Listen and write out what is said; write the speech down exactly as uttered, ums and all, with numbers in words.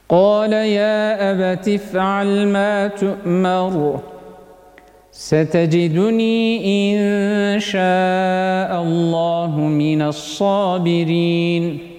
قال يا أبت افعل ما تؤمر ستجدني إن شاء الله من الصابرين